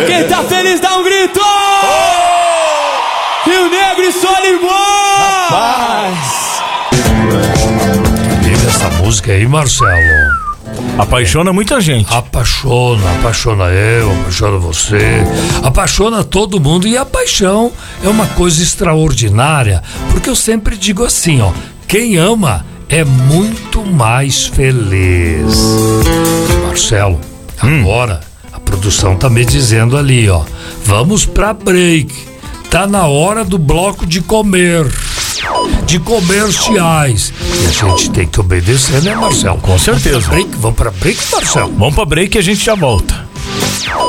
Quem tá feliz dá um grito! Rio Negro e Solimões! Paz! Liga essa música aí, Marcelo. Apaixona muita gente. Apaixona eu, apaixona você, apaixona todo mundo. E a paixão é uma coisa extraordinária, porque eu sempre digo assim, ó, quem ama é muito mais feliz. Marcelo, agora a produção tá me dizendo ali, ó, vamos pra break. Tá na hora do bloco de comer. De comerciais. E a gente tem que obedecer, né, Marcelo? Com certeza. Vamos pra break, Marcelo? Vamos pra break e a gente já volta.